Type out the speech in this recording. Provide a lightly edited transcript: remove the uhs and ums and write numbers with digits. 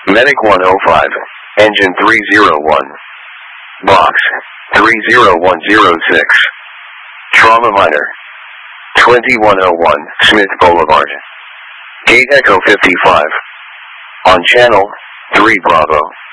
Medic 105, Engine 301. Box 30106. Trauma Minor 2101, Smith Boulevard. Gate Echo 55. On Channel 3 Bravo.